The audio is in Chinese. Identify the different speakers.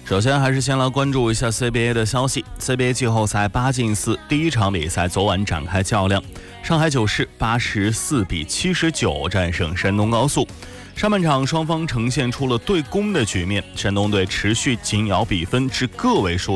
Speaker 1: 首先还是先来关注一下 CBA 的消息。 CBA 季后赛8进4第一场比赛昨晚展开较量，上海九世84-79战胜山东高速。上半场双方呈现出了对攻的局面，山东队持续紧咬比分至个位数